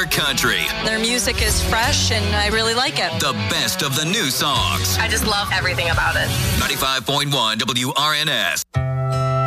your country. Their music is fresh, and I really like it. The best of the new songs. I just love everything about it. 95.1 WRNS.